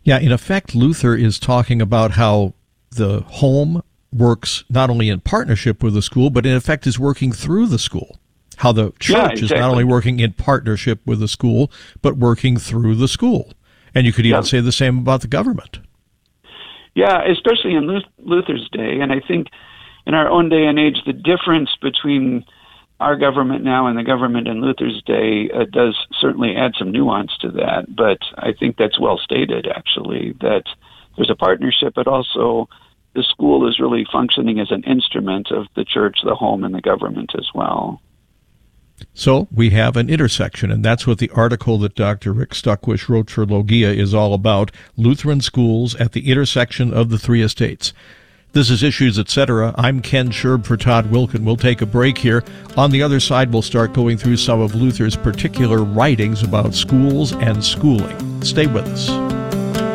Yeah, in effect, Luther is talking about how the home works not only in partnership with the school, but in effect is working through the school. How the church is not only working in partnership with the school, but working through the school. And you could even say the same about the government. Yeah, especially in Luther's day. And I think in our own day and age, the difference between our government now and the government in Luther's day does certainly add some nuance to that. But I think that's well stated, actually, that there's a partnership, but also the school is really functioning as an instrument of the church, the home, and the government as well. So we have an intersection, and that's what the article that Dr. Rick Stuckwish wrote for Logia is all about, Lutheran schools at the intersection of the three estates. This is Issues, Etc. I'm Ken Sherb for Todd Wilkin. We'll take a break here. On the other side, we'll start going through some of Luther's particular writings about schools and schooling. Stay with us.